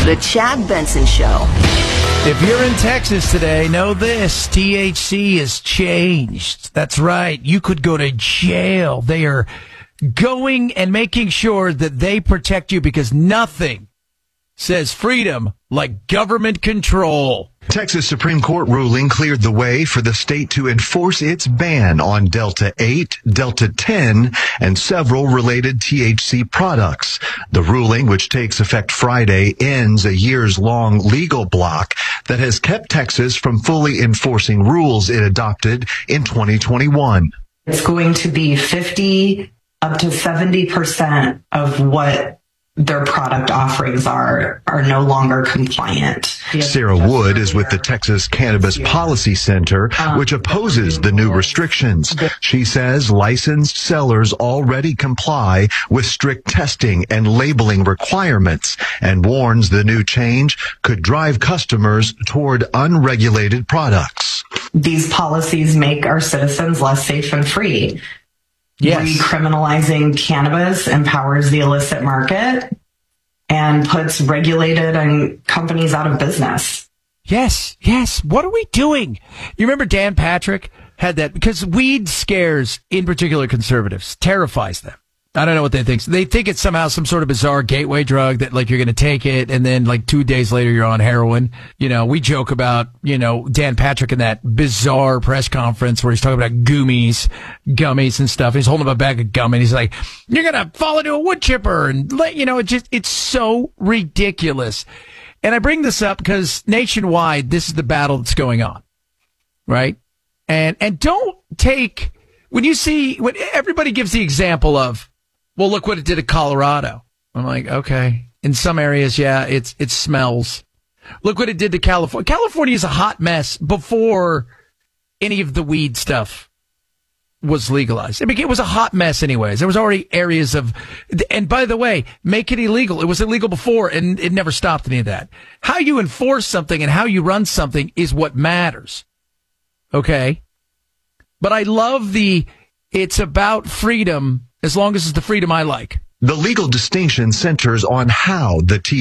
The Chad Benson Show. If you're in Texas today, know this. THC has changed. That's right. You could go to jail. They are going and making sure that they protect you because nothing says freedom like government control. Texas Supreme Court ruling cleared the way for the state to enforce its ban on Delta 8, Delta 10, and several related THC products. The ruling, which takes effect Friday, ends a years-long legal block that has kept Texas from fully enforcing rules it adopted in 2021. It's going to be 50 up to 70% of what their product offerings are no longer compliant. Sarah Wood is with the Texas Cannabis Policy Center, which opposes the new restrictions. She says licensed sellers already comply with strict testing and labeling requirements and warns the new change could drive customers toward unregulated products. These policies make our citizens less safe and free. Yes. Recriminalizing cannabis empowers the illicit market and puts regulated and companies out of business. Yes. What are we doing? You remember Dan Patrick had that because weed scares, in particular conservatives, terrifies them. I don't know what they think. They think it's somehow some sort of bizarre gateway drug that like you're going to take it and then like 2 days later you're on heroin. You know, we joke about, Dan Patrick in that bizarre press conference where he's talking about gummies and stuff. He's holding up a bag of gum and he's like, you're going to fall into a wood chipper and it's so ridiculous. And I bring this up because nationwide, this is the battle that's going on. Right. And don't take when everybody gives the example of, well, look what it did to Colorado. I'm like, okay. In some areas, yeah, it smells. Look what it did to California. California is a hot mess before any of the weed stuff was legalized. It was a hot mess anyways. There was already areas and by the way, make it illegal. It was illegal before and it never stopped any of that. How you enforce something and how you run something is what matters. Okay? But I love it's about freedom as long as it's the freedom I like. The legal distinction centers on how the